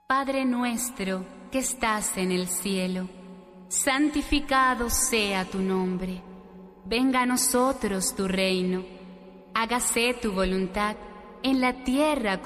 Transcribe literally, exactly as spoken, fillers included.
Padre nuestro que estás en el cielo, santificado sea tu nombre. Venga a nosotros tu reino. Hágase tu voluntad en la tierra